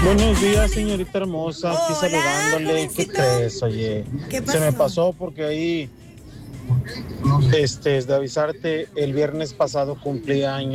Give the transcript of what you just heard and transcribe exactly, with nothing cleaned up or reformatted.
Buenos días, señorita hermosa, aquí Hola, saludándole. ¿Qué jovencito. crees? Oye, ¿Qué se me pasó? pasó porque ahí, este, es de avisarte, el viernes pasado cumplí años.